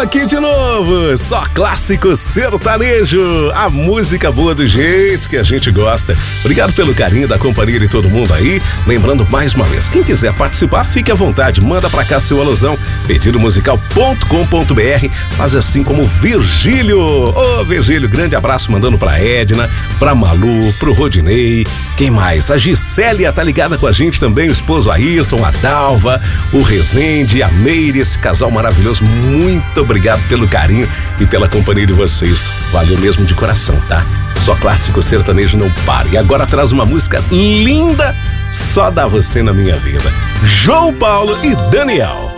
aqui de novo, só clássico sertanejo, a música boa do jeito que a gente gosta. Obrigado pelo carinho da companhia de todo mundo aí. Lembrando mais uma vez, quem quiser participar, fique à vontade, manda pra cá seu alusão, pedidomusical.com.br, faz assim como Virgílio. Ô Virgílio, grande abraço mandando pra Edna, pra Malu, pro Rodinei, quem mais? A Gisélia tá ligada com a gente também, o esposo Ayrton, a Dalva, o Rezende, a Meire, esse casal maravilhoso. Muito obrigado pelo carinho e pela companhia de vocês. Valeu mesmo de coração, tá? Só clássico sertanejo não para. E agora traz uma música linda, Só Dá Você na Minha Vida. João Paulo e Daniel.